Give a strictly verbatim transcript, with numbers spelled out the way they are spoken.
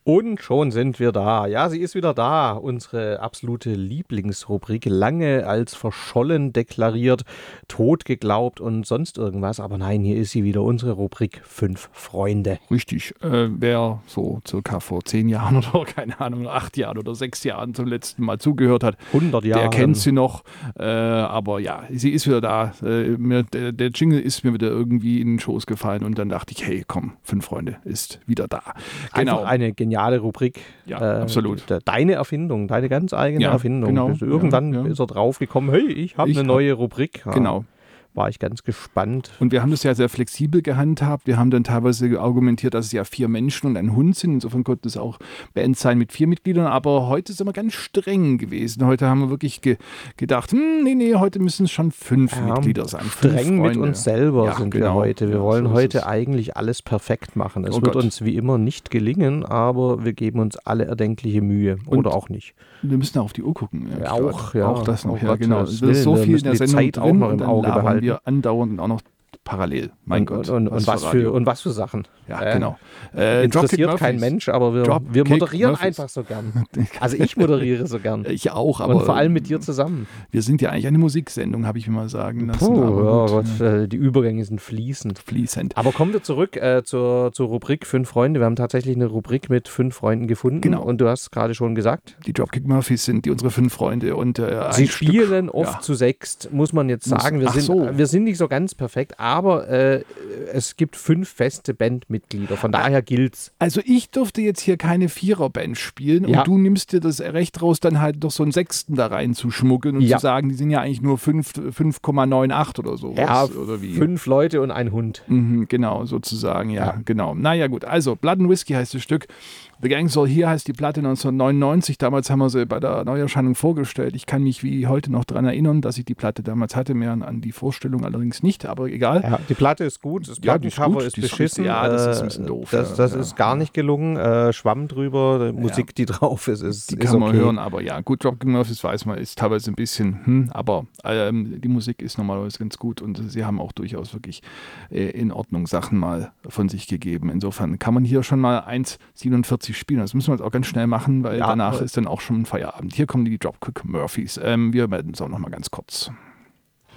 Und schon sind wir da. Ja, sie ist wieder da. Unsere absolute Lieblingsrubrik. Lange als verschollen deklariert, tot geglaubt und sonst irgendwas. Aber nein, hier ist sie wieder. Unsere Rubrik Fünf Freunde. Richtig. Äh, wer so circa vor zehn Jahren oder keine Ahnung, acht Jahren oder sechs Jahren zum letzten Mal zugehört hat, hundert Jahre. Der kennt sie noch. Äh, aber ja, sie ist wieder da. Äh, mir, der, der Jingle ist mir wieder irgendwie in den Schoß gefallen und dann dachte ich, hey, komm, Fünf Freunde ist wieder da. Genau. Einfach eine geniale Rubrik. Ja, äh, absolut. Deine Erfindung, deine ganz eigene ja, Erfindung. Genau, Irgendwann ja, ja. ist er draufgekommen, hey, ich habe eine neue Rubrik. Ja, genau. War ich ganz gespannt. Und wir haben das ja sehr flexibel gehandhabt. Wir haben dann teilweise argumentiert, dass es ja vier Menschen und ein Hund sind. Insofern konnte es auch Bands sein mit vier Mitgliedern. Aber heute sind wir ganz streng gewesen. Heute haben wir wirklich ge- gedacht, hm, nee, nee, heute müssen es schon fünf ja, Mitglieder sein. Streng mit uns selber ja, sind genau. wir heute. Wir ja, wollen so heute eigentlich alles perfekt machen. Es oh wird Gott. uns wie immer nicht gelingen, aber wir geben uns alle erdenkliche Mühe. Und oder auch nicht. Wir müssen auch auf die Uhr gucken. Ja, auch, ja. Auch das noch, oh ja, Gott, genau. Das ist so viel in der die Sendung Zeit drin auch noch im und Auge dann behalten. wir andauernd und auch noch parallel. Mein und, Gott. Und, und, und, was für, und was für Sachen. Ja, äh, genau. Äh, interessiert kein Mensch, aber wir, wir moderieren Murphys. einfach so gern. Also ich moderiere so gern. Ich auch, aber... Und vor allem mit dir zusammen. Wir sind ja eigentlich eine Musiksendung, habe ich mir mal sagen lassen. Puh, aber ja, gut, Gott, äh, die Übergänge sind fließend. Fließend. Aber kommen wir zurück äh, zur, zur Rubrik Fünf Freunde. Wir haben tatsächlich eine Rubrik mit fünf Freunden gefunden. Genau. Und du hast gerade schon gesagt. Die Dropkick Murphys sind die unsere fünf Freunde. Und, äh, Sie ein spielen Stück, oft ja. zu sechst, muss man jetzt Muss, sagen. Wir sind, so. wir sind nicht so ganz perfekt, aber äh, es gibt fünf feste Bandmitglieder. Von daher gilt's. Also ich durfte jetzt hier keine Viererband spielen ja. und du nimmst dir das Recht raus, dann halt noch so einen Sechsten da rein zu schmuggeln und ja. zu sagen, die sind ja eigentlich nur fünf Komma neunundachtzig oder so. Ja, oder wie? fünf Leute und ein Hund. Mhm, genau, sozusagen, ja, ja, genau. Naja gut, also Blood and Whiskey heißt das Stück. The Gang Soul Here heißt die Platte neunzehnhundertneunundneunzig. Damals haben wir sie bei der Neuerscheinung vorgestellt. Ich kann mich wie heute noch daran erinnern, dass ich die Platte damals hatte, mehr an die Vorstellung allerdings nicht, aber egal. Ja, die Platte ist gut, das Plattencover ja, ist, ist beschissen. Ja, das ist ein bisschen doof. Das, das ja, ist gar nicht gelungen. Äh, Schwamm drüber, die Musik, die drauf ist, ist Die ist kann okay. man hören, aber ja, gut, Dropkick Murphys weiß man, ist teilweise ein bisschen, hm, aber ähm, die Musik ist normalerweise ganz gut und sie haben auch durchaus wirklich äh, in Ordnung Sachen mal von sich gegeben. Insofern kann man hier schon mal eins siebenundvierzig spielen. Das müssen wir jetzt auch ganz schnell machen, weil ja, danach ist dann auch schon Feierabend. Hier kommen die Dropkick Murphys. Ähm, wir melden uns auch noch mal ganz kurz.